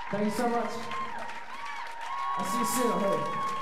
Thank you so much. I'll see you soon. Hey.